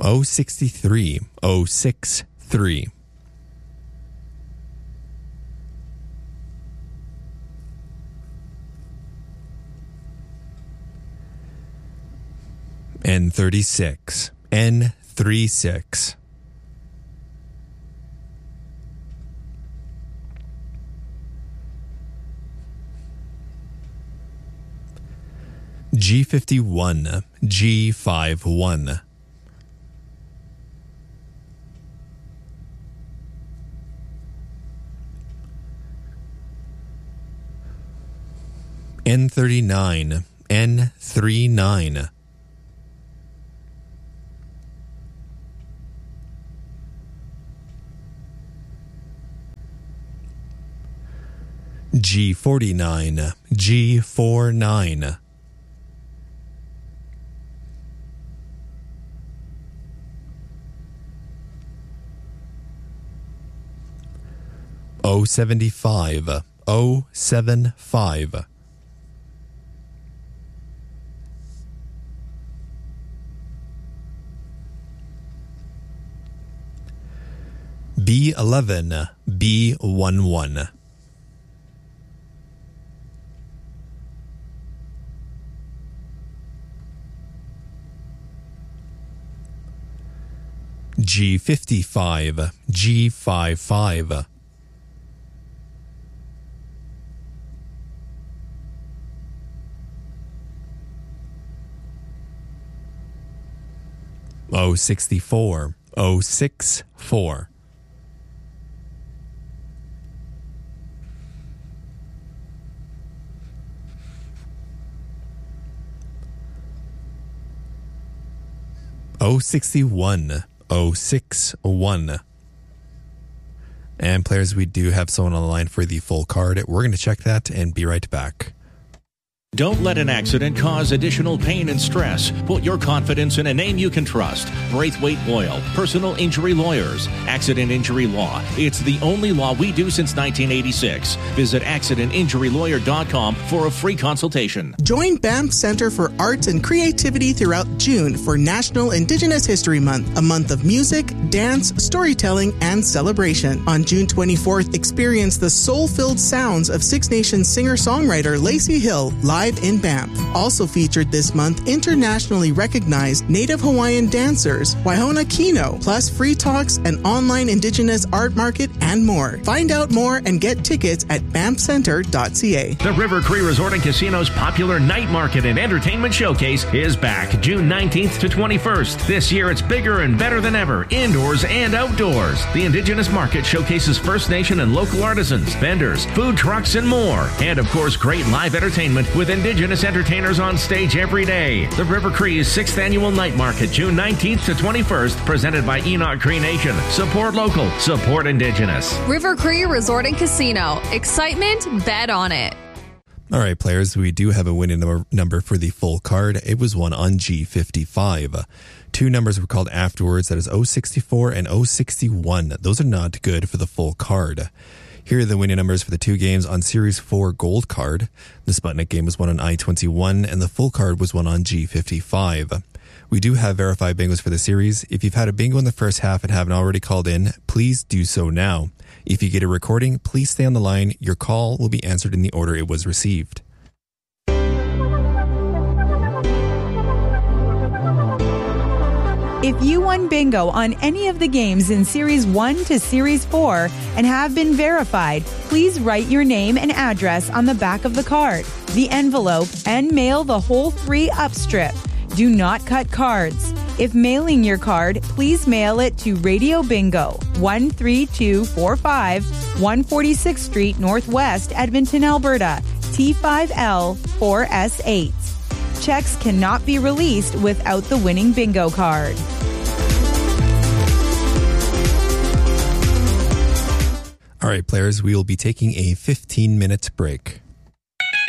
063 063. N36 N36. G51 G51. N39 N39. G49 G49. O75 O75. B11 B11. G55 G55. O64 O64. O61 061. And players, we do have someone on the line for the full card. We're going to check that and be right back. Don't let an accident cause additional pain and stress. Put your confidence in a name you can trust. Braithwaite Boyle, Personal Injury Lawyers. Accident Injury Law. It's the only law we do since 1986. Visit accidentinjurylawyer.com for a free consultation. Join Banff Centre for Arts and Creativity throughout June for National Indigenous History Month, a month of music, dance, storytelling, and celebration. On June 24th, experience the soul-filled sounds of Six Nations singer-songwriter Lacey Hill live in Banff. Also featured this month, internationally recognized Native Hawaiian dancers, Waihona Kino, plus free talks, an online Indigenous art market, and more. Find out more and get tickets at banffcenter.ca. The River Cree Resort and Casino's popular night market and entertainment showcase is back June 19th to 21st. This year it's bigger and better than ever, indoors and outdoors. The Indigenous Market showcases First Nation and local artisans, vendors, food trucks, and more. And of course, great live entertainment with Indigenous entertainers on stage every day. The River Cree's 6th Annual Night Market, June 19th to 21st, presented by Enoch Cree Nation. Support local, support Indigenous. River Cree Resort and Casino. Excitement, bet on it. All right, players, we do have a winning number for the full card. It was one on G55. Two numbers were called afterwards, that is 064 and 061. Those are not good for the full card. Here are the winning numbers for the two games on Series 4 Gold Card. The Sputnik game was won on I-21, and the full card was won on G55. We do have verified bingos for the series. If you've had a bingo in the first half and haven't already called in, please do so now. If you get a recording, please stay on the line. Your call will be answered in the order it was received. If you won bingo on any of the games in Series 1 to Series 4 and have been verified, please write your name and address on the back of the card, the envelope, and mail the whole 3-up strip. Do not cut cards. If mailing your card, please mail it to Radio Bingo, 13245 146th Street Northwest, Edmonton, Alberta, T5L 4S8. Checks cannot be released without the winning bingo card. All right, players, we will be taking a 15-minute break.